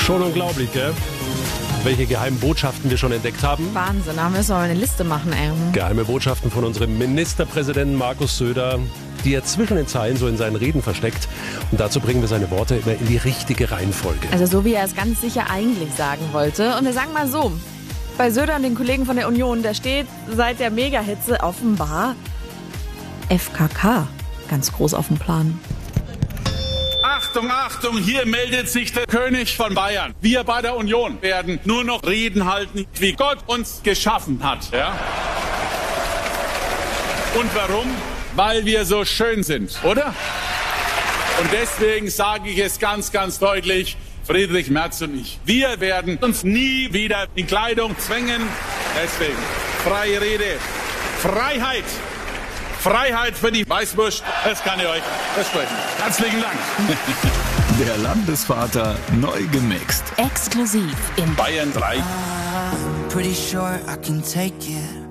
Schon unglaublich, gell? Welche geheimen Botschaften wir schon entdeckt haben. Wahnsinn, da müssen wir mal eine Liste machen, ey. Geheime Botschaften von unserem Ministerpräsidenten Markus Söder, die er zwischen den Zeilen so in seinen Reden versteckt. Und dazu bringen wir seine Worte immer in die richtige Reihenfolge. Also so, wie er es ganz sicher eigentlich sagen wollte. Und wir sagen mal so, bei Söder und den Kollegen von der Union, da steht seit der Megahitze offenbar FKK ganz groß auf dem Plan. Achtung, Achtung, hier meldet sich der König von Bayern. Wir bei der Union werden nur noch Reden halten, wie Gott uns geschaffen hat. Ja? Und warum? Weil wir so schön sind, oder? Und deswegen sage ich es ganz, ganz deutlich, Friedrich Merz und ich, wir werden uns nie wieder in Kleidung zwängen. Deswegen freie Rede, Freiheit. Freiheit für die Weißwurst, das kann ich euch versprechen. Herzlichen Dank. Der Landesvater neu gemixt. Exklusiv in Bayern 3. Pretty sure I can take it.